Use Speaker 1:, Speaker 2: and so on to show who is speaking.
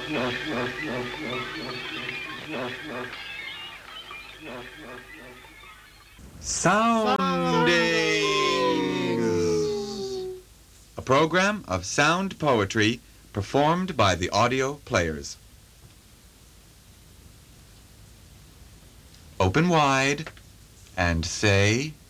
Speaker 1: Soundings! A program of sound poetry performed by the audio players. Open wide and say